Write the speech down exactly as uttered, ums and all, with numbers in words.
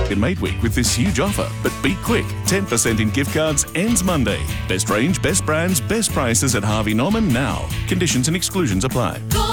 in Maidweek with this huge offer, but be quick. ten percent in gift cards ends Monday. Best range, best brands, best prices at Harvey Norman now. Conditions and exclusions apply.